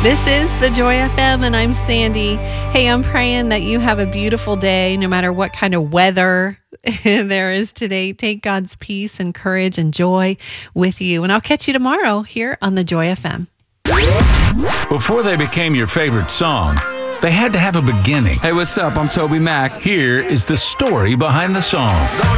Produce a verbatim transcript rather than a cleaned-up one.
This is the Joy F M, and I'm Sandy. Hey, I'm praying that you have a beautiful day, no matter what kind of weather there is today. Take God's peace and courage and joy with you, and I'll catch you tomorrow here on the Joy F M. Before they became your favorite song, they had to have a beginning. Hey, what's up? I'm Toby Mac. Here is the story behind the song.